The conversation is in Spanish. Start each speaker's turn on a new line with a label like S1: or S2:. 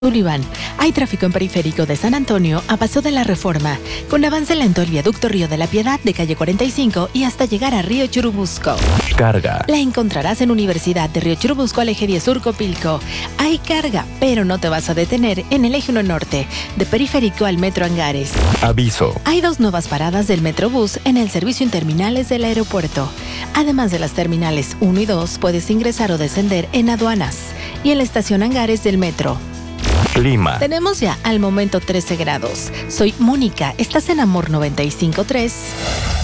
S1: Sullivan. Hay tráfico en Periférico de San Antonio a Paso de la Reforma, con avance lento el viaducto Río de la Piedad de calle 45 y hasta llegar a Río Churubusco.
S2: Carga.
S1: La encontrarás en Universidad de Río Churubusco al eje 10 Sur Copilco. Hay carga, pero no te vas a detener en el eje 1 Norte, de Periférico al Metro Angares.
S2: Aviso.
S1: Hay 2 nuevas paradas del Metrobús en el servicio interminales del aeropuerto. Además de las terminales 1 y 2, puedes ingresar o descender en aduanas y en la estación Angares del metro.
S2: Clima.
S1: Tenemos ya al momento 13 grados. Soy Mónica, estás en Amor 95.3.